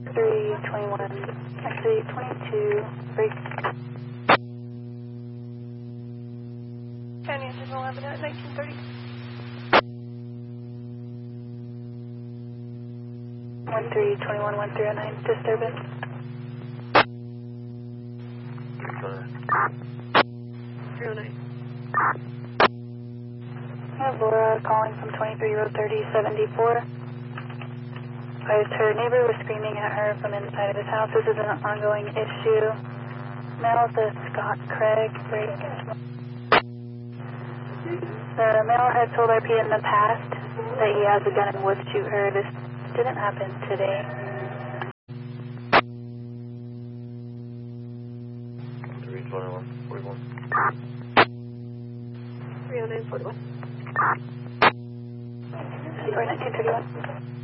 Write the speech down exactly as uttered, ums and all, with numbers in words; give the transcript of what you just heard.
three twenty-one, actually twenty-two, break. County engine eleven at nineteen thirty. one three twenty-one, one three oh nine, disturbance. three oh nine. I have Laura calling from twenty-three road thirty seventy-four. Her neighbor was screaming at her from inside of his house. This is an ongoing issue. Male to Scott Craig, break. The male had told R P in the past that he has a gun and would shoot her. This didn't happen today. three twenty-one, forty-one. three oh nine, forty-one. nineteen thirty-one.